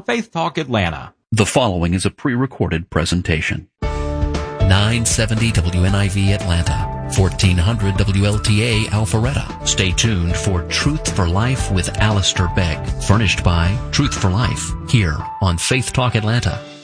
Faith Talk Atlanta. The following is a pre-recorded presentation. 970 WNIV Atlanta, 1400 WLTA Alpharetta. Stay tuned for Truth for Life with Alistair Begg, furnished by Truth for Life, here on Faith Talk Atlanta.